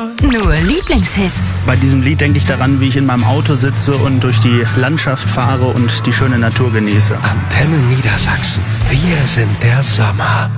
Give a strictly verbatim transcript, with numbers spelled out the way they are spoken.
Nur Lieblingshits. Bei diesem Lied denke ich daran, wie ich in meinem Auto sitze und durch die Landschaft fahre und die schöne Natur genieße. Antenne Niedersachsen. Wir sind der Sommer.